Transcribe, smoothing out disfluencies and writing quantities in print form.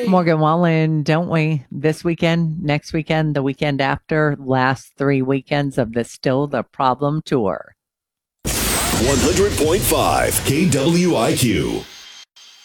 Morgan Wallen, don't we? This weekend, next weekend, the weekend after, last 3 weekends of the Still the Problem Tour. 100.5 KWIQ.